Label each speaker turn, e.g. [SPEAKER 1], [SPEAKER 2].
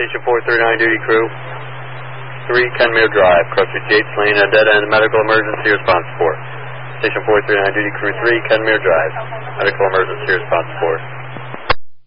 [SPEAKER 1] Station 439 duty crew. 3 Kenmare Drive, crossing Yates Lane, a dead end, medical emergency response 4. Station 439 duty crew 3 Kenmare Drive, medical emergency response 4.